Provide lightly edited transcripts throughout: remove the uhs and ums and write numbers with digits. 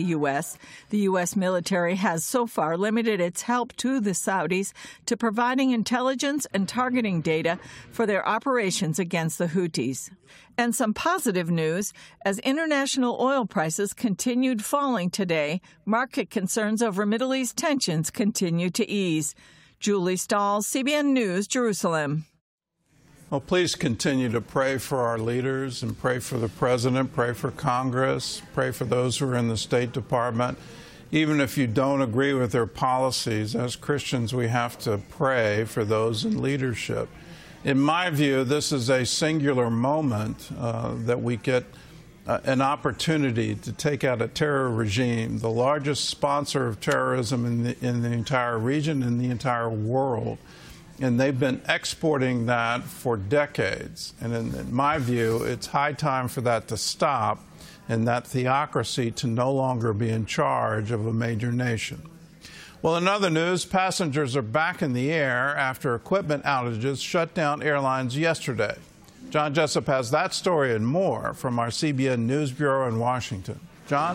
U.S. The U.S. military has so far limited its help to the Saudis to providing intelligence and targeting data for their operations against the Houthis. And some positive news, as international oil prices continued falling today, market concerns over Middle East tensions continue to ease. Julie Stahl, CBN News, Jerusalem. Well, please continue to pray for our leaders and pray for the president, pray for Congress, pray for those who are in the State Department. Even if you don't agree with their policies, as Christians, we have to pray for those in leadership. In my view, this is a singular moment that we get an opportunity to take out a terror regime, the largest sponsor of terrorism in the entire region, in the entire world. And they've been exporting that for decades. And in my view, it's high time for that to stop and that theocracy to no longer be in charge of a major nation. Well, in other news, passengers are back in the air after equipment outages shut down airlines yesterday. John Jessup has that story and more from our CBN News Bureau in Washington. John?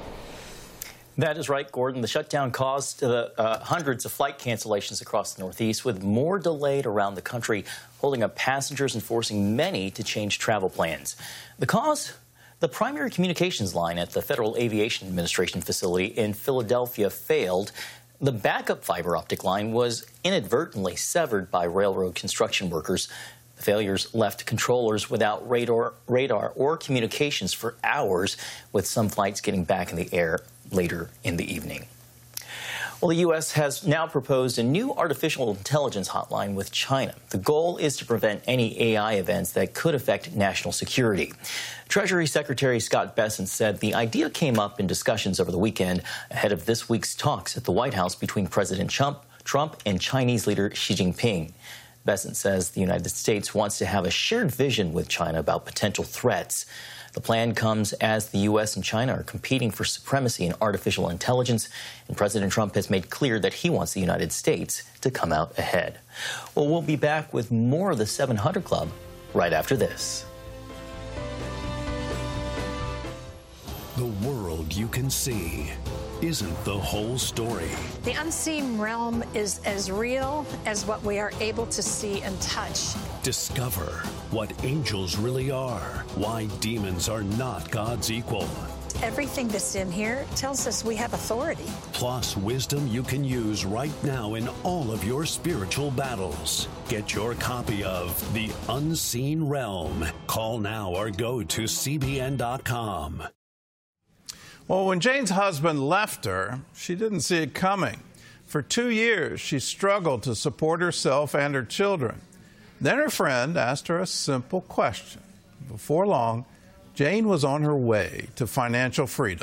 That is right, Gordon. The shutdown caused hundreds of flight cancellations across the Northeast, with more delayed around the country, holding up passengers and forcing many to change travel plans. The cause? The primary communications line at the Federal Aviation Administration facility in Philadelphia failed. The backup fiber optic line was inadvertently severed by railroad construction workers. The failures left controllers without radar or communications for hours, with some flights getting back in the air later in the evening. Well, the U.S. has now proposed a new artificial intelligence hotline with China. The goal is to prevent any AI events that could affect national security. Treasury Secretary Scott Bessent said the idea came up in discussions over the weekend ahead of this week's talks at the White House between President Trump and Chinese leader Xi Jinping. Bessent says the United States wants to have a shared vision with China about potential threats. The plan comes as the U.S. and China are competing for supremacy in artificial intelligence, and President Trump has made clear that he wants the United States to come out ahead. Well, we'll be back with more of the 700 Club right after this. The world you can see isn't the whole story. The unseen realm is as real as what we are able to see and touch. Discover what angels really are, why demons are not God's equal. Everything that's in here tells us we have authority. Plus wisdom you can use right now in all of your spiritual battles. Get your copy of The Unseen Realm. Call now or go to CBN.com. Well, when Jane's husband left her, she didn't see it coming. For 2 years, she struggled to support herself and her children. Then her friend asked her a simple question. Before long, Jane was on her way to financial freedom.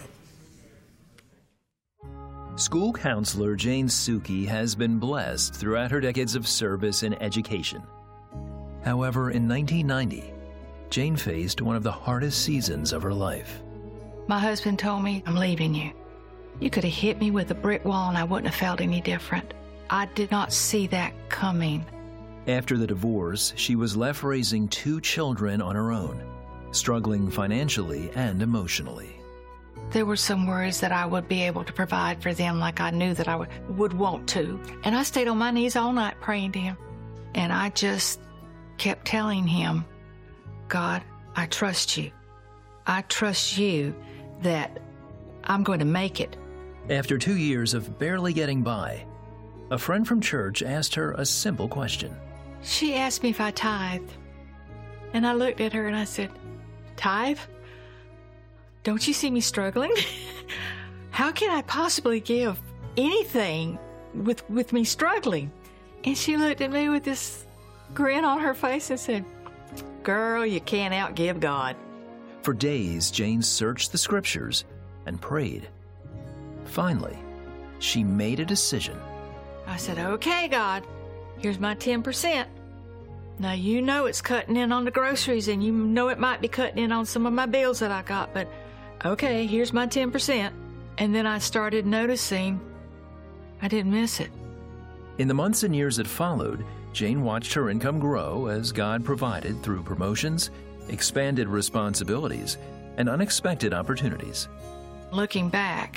School counselor Jane Suki has been blessed throughout her decades of service in education. However, in 1990, Jane faced one of the hardest seasons of her life. My husband told me, "I'm leaving you. You could have hit me with a brick wall and I wouldn't have felt any different." I did not see that coming. After the divorce, she was left raising 2 children on her own, struggling financially and emotionally. There were some worries that I would be able to provide for them like I knew that I would want to. And I stayed on my knees all night praying to him. And I just kept telling him, "God, I trust you. I trust you that I'm going to make it." After 2 years of barely getting by, a friend from church asked her a simple question. She asked me if I tithe. And I looked at her and I said, "Tithe? Don't you see me struggling? How can I possibly give anything with me struggling?" And she looked at me with this grin on her face and said, "Girl, you can't outgive God." For days, Jane searched the scriptures and prayed. Finally, she made a decision. I said, "Okay, God, here's my 10%. Now, you know it's cutting in on the groceries, and you know it might be cutting in on some of my bills that I got, but okay, here's my 10%. And then I started noticing I didn't miss it. In the months and years that followed, Jane watched her income grow as God provided through promotions, expanded responsibilities, and unexpected opportunities. Looking back,